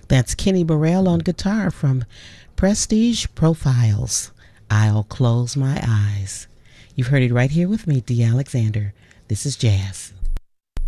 That's Kenny Burrell on guitar from Prestige Profiles. I'll Close My Eyes. You've heard it right here with me, Dee Alexander. This is Jazz.